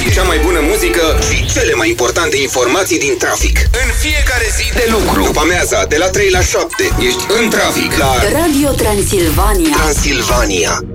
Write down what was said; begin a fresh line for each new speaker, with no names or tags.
Cea mai bună muzică și cele mai importante informații din trafic. În fiecare zi de lucru. După amiaza, de la 3 la 7, ești în trafic la
Radio Transilvania.
Transilvania.